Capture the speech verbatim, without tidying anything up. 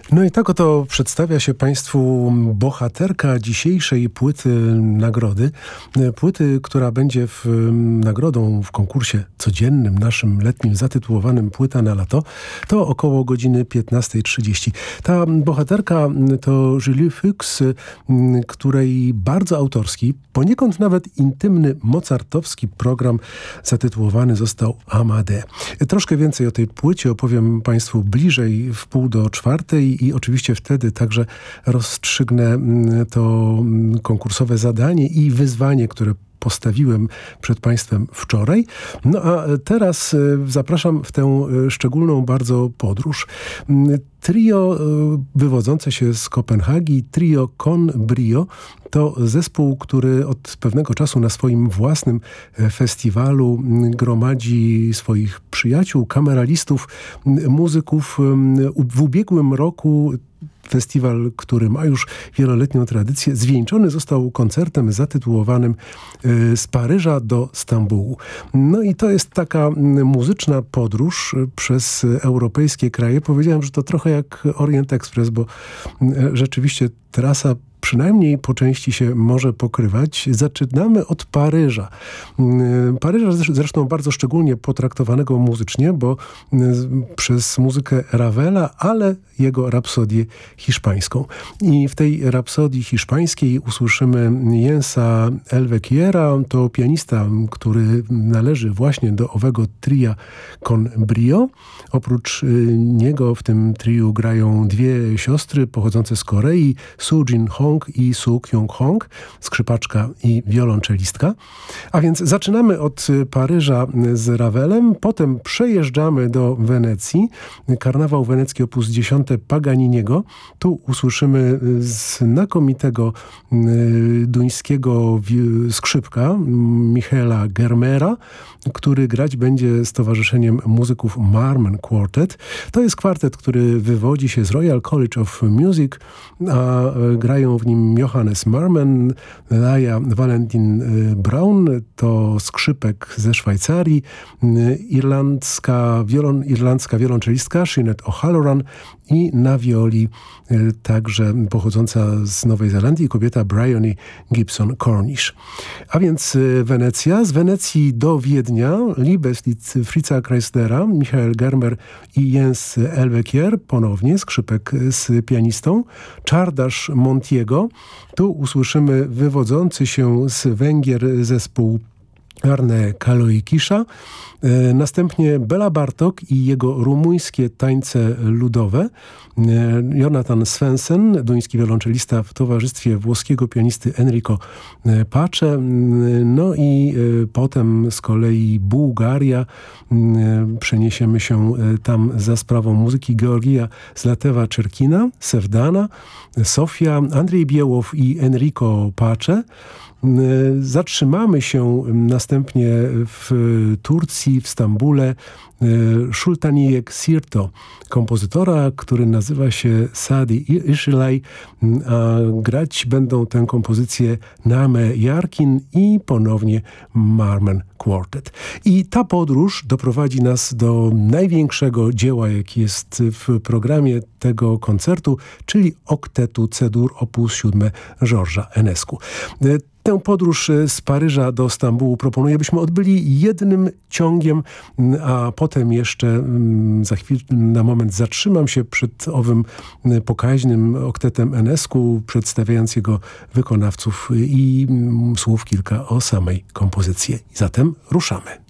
No i tak oto przedstawia się Państwu bohaterka dzisiejszej płyty nagrody. Płyty, która będzie w, nagrodą w konkursie codziennym, naszym letnim, zatytułowanym Płyta na lato. To około godziny piętnasta trzydzieści. Ta bohaterka to Julie Fuchs, której bardzo autorski, poniekąd nawet intymny, mozartowski program zatytułowany został Amadée. Troszkę więcej o tej płycie opowiem Państwu bliżej w pół do czwartej i oczywiście wtedy także rozstrzygnę to konkursowe zadanie i wyzwanie, które postawiłem przed Państwem wczoraj. No a teraz zapraszam w tę szczególną bardzo podróż. Trio wywodzące się z Kopenhagi, trio Con Brio, to zespół, który od pewnego czasu na swoim własnym festiwalu gromadzi swoich przyjaciół, kameralistów, muzyków. W ubiegłym roku festiwal, który ma już wieloletnią tradycję, zwieńczony został koncertem zatytułowanym Z Paryża do Stambułu. No i to jest taka muzyczna podróż przez europejskie kraje. Powiedziałem, że to trochę jak Orient Express, bo rzeczywiście trasa przynajmniej po części się może pokrywać. Zaczynamy od Paryża. Paryża zresztą bardzo szczególnie potraktowanego muzycznie, bo przez muzykę Ravela, ale jego rapsodię hiszpańską. I w tej rapsodii hiszpańskiej usłyszymy Jensa Elvequiera, to pianista, który należy właśnie do owego tria Con Brio. Oprócz niego w tym triu grają dwie siostry pochodzące z Korei, Soo Jin Hong i Soo Kyung Hong, skrzypaczka i wiolonczelistka. A więc zaczynamy od Paryża z Ravelem, potem przejeżdżamy do Wenecji. Karnawał wenecki opus dziesięć Paganiniego. Tu usłyszymy znakomitego duńskiego skrzypka Michaela Germera, który grać będzie z towarzyszeniem muzyków Marmen Quartet. To jest kwartet, który wywodzi się z Royal College of Music, a grają w nim Johannes Marmen, Laia Valentin Braun, to skrzypek ze Szwajcarii, irlandzka, wiolon, irlandzka wiolonczelistka Sinead O'Halloran i na wioli także pochodząca z Nowej Zelandii kobieta Bryony Gibson Cornish. A więc Wenecja. Z Wenecji do Wiednia Liebeslied Fritza Kreislera, Michael Germer i Jens Elvequier, ponownie skrzypek z pianistą. Czardasz Montiego. Tu usłyszymy wywodzący się z Węgier zespół Arne Kaloikisza. E, następnie Bela Bartok i jego rumuńskie tańce ludowe. E, Jonathan Svensson, duński wiolonczelista w towarzystwie włoskiego pianisty Enrico Pace. No i e, potem z kolei Bułgaria. E, przeniesiemy się e, tam za sprawą muzyki Georgija Zlatewa Czerkina, Sevdana, Sofia, Andrzej Biełow i Enrico Pace. Zatrzymamy się następnie w Turcji, w Stambule, Sultaniyek Sirto, kompozytora, który nazywa się Sadi Ishilay, a grać będą tę kompozycję Name Jarkin i ponownie Marmen Quartet. I ta podróż doprowadzi nas do największego dzieła, jaki jest w programie tego koncertu, czyli oktetu C-dur opus siedem Georgesa Enescu. Tę podróż z Paryża do Stambułu proponuję, byśmy odbyli jednym ciągiem, a potem jeszcze za chwilę, na moment zatrzymam się przed owym pokaźnym oktetem Enescu, przedstawiając jego wykonawców i słów kilka o samej kompozycji. Zatem ruszamy.